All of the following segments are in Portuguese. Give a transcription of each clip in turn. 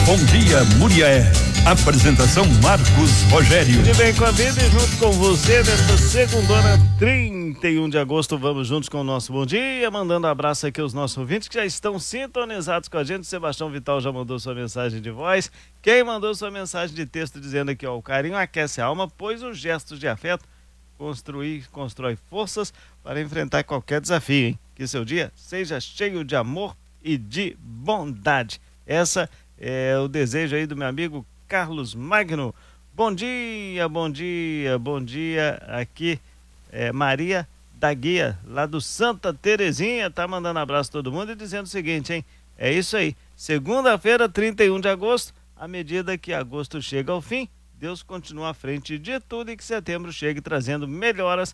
Bom dia, Muriaé. Apresentação Marcos Rogério. Tudo bem com a vida e junto com você nesta segunda-feira, 31 de agosto, vamos juntos com o nosso bom dia, mandando um abraço aqui aos nossos ouvintes que já estão sintonizados com a gente. Sebastião Vital já mandou sua mensagem de voz. Quem mandou sua mensagem de texto dizendo aqui, ó, o carinho aquece a alma, pois os gestos de afeto constrói forças para enfrentar qualquer desafio, hein? Que seu dia seja cheio de amor e de bondade. Essa é o desejo aí do meu amigo Carlos Magno. Bom dia, bom dia, bom dia. Aqui é Maria da Guia, lá do Santa Terezinha, tá mandando abraço a todo mundo e dizendo o seguinte, hein? É isso aí, segunda-feira, 31 de agosto, à medida que agosto chega ao fim, Deus continua à frente de tudo e que setembro chegue trazendo melhores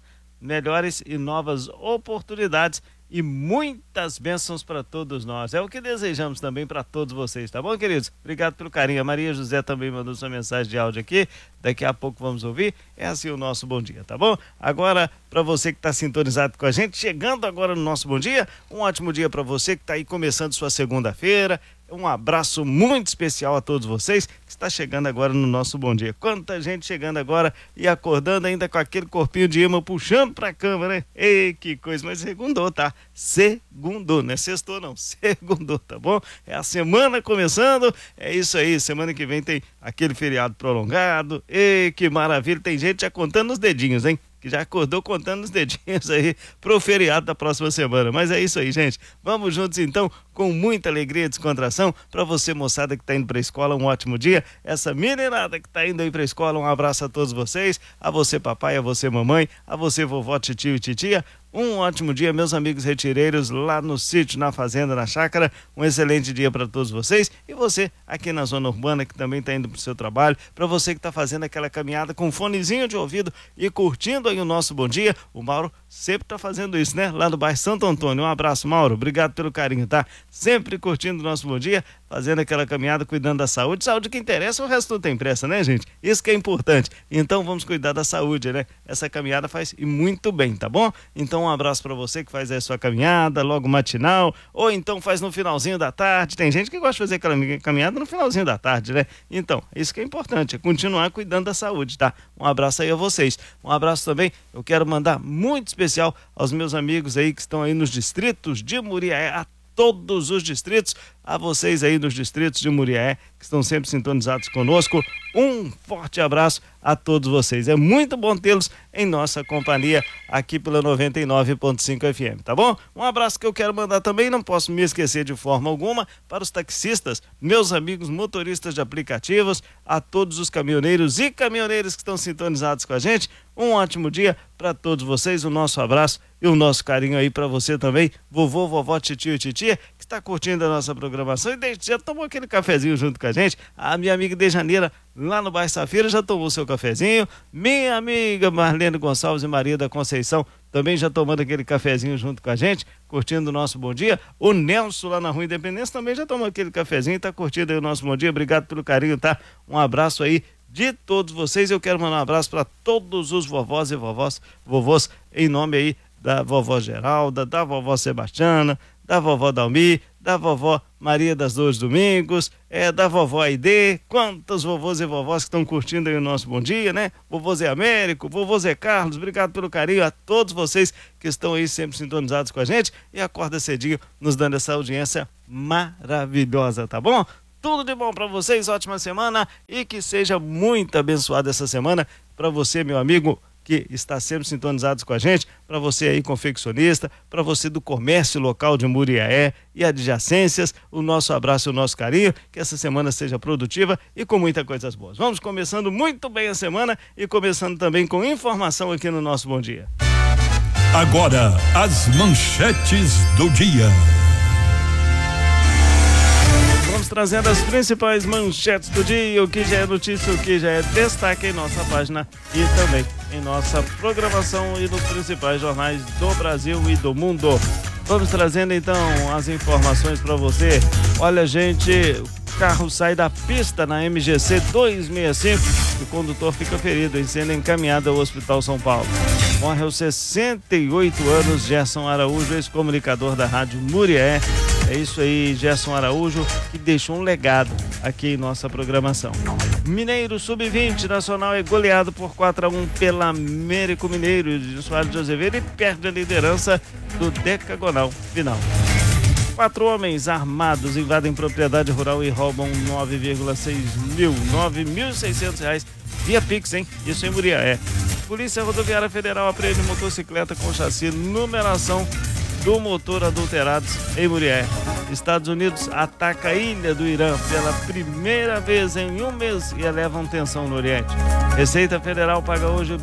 e novas oportunidades e muitas bênçãos para todos nós. É o que desejamos também para todos vocês, tá bom, queridos? Obrigado pelo carinho. A Maria José também mandou sua mensagem de áudio aqui. Daqui a pouco vamos ouvir. É assim o nosso bom dia, tá bom? Agora, para você que está sintonizado com a gente, chegando agora no nosso bom dia, um ótimo dia para você que está aí começando sua segunda-feira. Um abraço muito especial a todos vocês que está chegando agora no nosso bom dia. Quanta gente chegando agora e acordando ainda com aquele corpinho de imã puxando para a cama, né? Ei, que coisa, mas segundou, tá? Segundou, não é sextou não, segundou, tá bom? É a semana começando, é isso aí, semana que vem tem aquele feriado prolongado. Ei, que maravilha, tem gente já contando os dedinhos, hein? Que já acordou contando os dedinhos aí pro feriado da próxima semana. Mas é isso aí, gente. Vamos juntos então, com muita alegria e descontração. Para você, moçada que tá indo pra escola, um ótimo dia. Essa meninada que tá indo aí pra escola, um abraço a todos vocês. A você, papai, a você, mamãe, a você, vovó, titio e titia. Um ótimo dia, meus amigos retireiros lá no sítio, na fazenda, na chácara. Um excelente dia para todos vocês. E você aqui na zona urbana que também está indo para o seu trabalho. Para você que está fazendo aquela caminhada com um fonezinho de ouvido e curtindo aí o nosso bom dia. O Mauro sempre está fazendo isso, né? Lá no bairro Santo Antônio. Um abraço, Mauro. Obrigado pelo carinho, tá? Sempre curtindo o nosso bom dia, fazendo aquela caminhada, cuidando da saúde. Saúde que interessa, o resto não tem pressa, né, gente? Isso que é importante. Então vamos cuidar da saúde, né? Essa caminhada faz e muito bem, tá bom? Então um abraço para você que faz aí a sua caminhada, logo matinal, ou então faz no finalzinho da tarde. Tem gente que gosta de fazer aquela caminhada no finalzinho da tarde, né? Então, isso que é importante, é continuar cuidando da saúde, tá? Um abraço aí a vocês. Um abraço também, eu quero mandar muito especial aos meus amigos aí que estão aí nos distritos de Muriaé, a todos os distritos, a vocês aí nos distritos de Muriaé, que estão sempre sintonizados conosco, um forte abraço a todos vocês. É muito bom tê-los em nossa companhia aqui pela 99.5 FM, tá bom? Um abraço que eu quero mandar também, não posso me esquecer de forma alguma, para os taxistas, meus amigos motoristas de aplicativos, a todos os caminhoneiros e caminhoneiras que estão sintonizados com a gente. Um ótimo dia para todos vocês, o nosso abraço e o nosso carinho aí para você também, vovô, vovó, titio e titia, que está curtindo a nossa programação e já tomou aquele cafezinho junto com a gente. A minha amiga Dejaneira, lá no bairro Safira, já tomou seu cafezinho. Minha amiga Marlene Gonçalves e Maria da Conceição também já tomando aquele cafezinho junto com a gente, curtindo o nosso bom dia. O Nelson lá na Rua Independência também já tomou aquele cafezinho e tá curtindo aí o nosso bom dia. Obrigado pelo carinho, tá? Um abraço aí de todos vocês. Eu quero mandar um abraço para todos os vovós e vovôs, em nome aí da vovó Geralda, da vovó Sebastiana, da vovó Dalmi, da vovó Maria das Dores Domingos, da vovó Aide, quantos vovôs e vovós que estão curtindo aí o nosso bom dia, né? Vovô Zé Américo, vovô Zé Carlos, obrigado pelo carinho a todos vocês que estão aí sempre sintonizados com a gente e acorda cedinho nos dando essa audiência maravilhosa, tá bom? Tudo de bom para vocês, ótima semana e que seja muito abençoada essa semana para você, meu amigo, que está sempre sintonizados com a gente, para você aí confeccionista, para você do comércio local de Muriaé e adjacências, o nosso abraço e o nosso carinho, que essa semana seja produtiva e com muitas coisas boas. Vamos começando muito bem a semana e começando também com informação aqui no nosso Bom Dia. Agora, as manchetes do dia. Vamos trazendo as principais manchetes do dia, o que já é notícia, o que já é destaque em nossa página e também em nossa programação e nos principais jornais do Brasil e do mundo. Vamos trazendo então as informações para você. Olha, gente, o carro sai da pista na MGC 265 e o condutor fica ferido em sendo encaminhado ao Hospital São Paulo. Morre aos 68 anos Gerson Araújo, ex-comunicador da Rádio Muriaé. É isso aí, Gerson Araújo, que deixou um legado aqui em nossa programação. Mineiro Sub-20 Nacional é goleado por 4-1 pela Américo Mineiro de Soares de Azevedo e perde a liderança do decagonal final. 4 homens armados invadem propriedade rural e roubam 9.600 reais via Pix, hein? Isso em Muriaé. Polícia Rodoviária Federal apreende motocicleta com chassi numeração do motor adulterados em Muriaé. Estados Unidos ataca a ilha do Irã pela primeira vez em um mês e elevam tensão no Oriente. Receita Federal paga hoje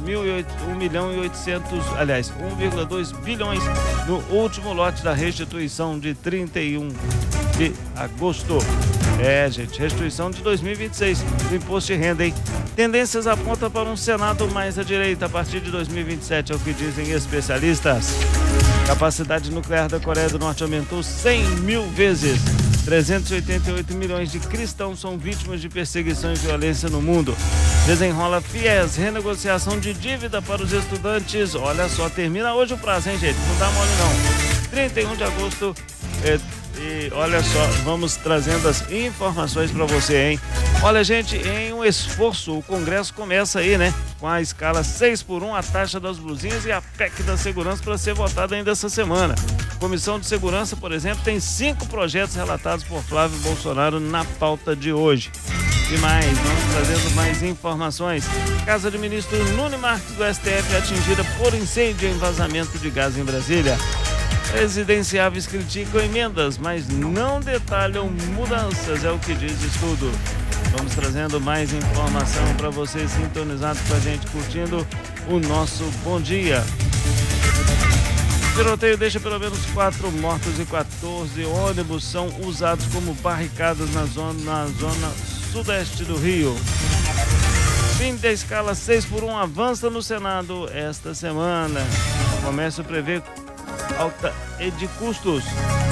1,2 bilhões no último lote da restituição de 31 de agosto. Gente, restituição de 2026 do imposto de renda, hein? Tendências apontam para um Senado mais à direita a partir de 2027, é o que dizem especialistas. Capacidade nuclear da Coreia do Norte aumentou 100 mil vezes. 388 milhões de cristãos são vítimas de perseguição e violência no mundo. Desenrola FIES, renegociação de dívida para os estudantes. Olha só, termina hoje o prazo, hein, gente? Não dá mole não. 31 de agosto. E olha só, vamos trazendo as informações para você, hein? Olha, gente, em um esforço, o Congresso começa aí, né? Com a escala 6x1, a taxa das blusinhas e a PEC da segurança para ser votada ainda essa semana. Comissão de Segurança, por exemplo, tem 5 projetos relatados por Flávio Bolsonaro na pauta de hoje. E mais, vamos trazendo mais informações. Casa de Ministro Nunes Marques do STF é atingida por incêndio em vazamento de gás em Brasília. Presidenciáveis criticam emendas, mas não detalham mudanças, é o que diz estudo. Vamos trazendo mais informação para você sintonizado com a gente, curtindo o nosso Bom Dia. Tiroteio deixa pelo menos 4 mortos e 14 ônibus são usados como barricadas na zona sudeste do Rio. Fim da escala 6x1 avança no Senado esta semana. O comércio prevê alta de custos.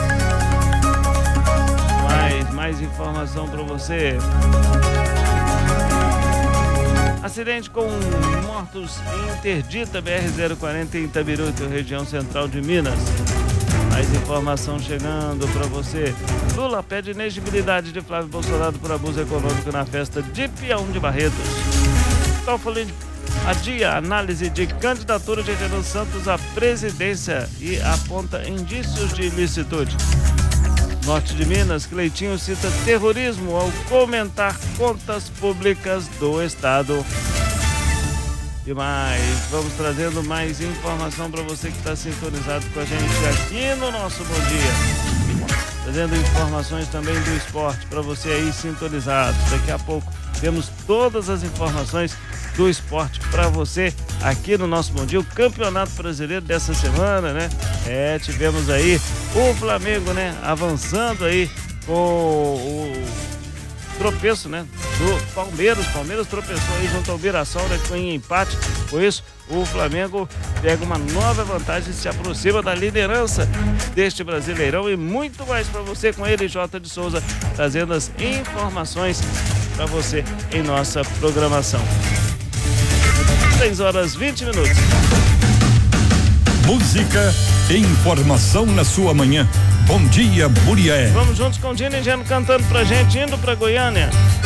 Mais informação para você. Acidente com mortos interdita BR-040 em Itabiruta, região central de Minas. Mais informação chegando para você. Lula pede inexigibilidade de Flávio Bolsonaro por abuso econômico na festa de Pião de Barretos. Toffoli adia a análise de candidatura de Renan Santos à presidência e aponta indícios de ilicitude. Norte de Minas, Cleitinho cita terrorismo ao comentar contas públicas do Estado. E mais, vamos trazendo mais informação para você que está sintonizado com a gente aqui no nosso Bom Dia. Trazendo informações também do esporte para você aí sintonizado. Daqui a pouco temos todas as informações do esporte para você aqui no nosso Bom Dia. O Campeonato Brasileiro dessa semana, né? Tivemos aí o Flamengo, né? Avançando aí com o tropeço, né? Do Palmeiras. O Palmeiras tropeçou aí junto ao Mirassol, né? Foi em empate. Por isso, o Flamengo pega uma nova vantagem e se aproxima da liderança deste Brasileirão. E muito mais para você com ele, J. de Souza, trazendo as informações para você em nossa programação. 6h20. Música e informação na sua manhã. Bom dia, Muriaé. Vamos juntos com o Dino Ingênuo cantando pra gente, indo pra Goiânia.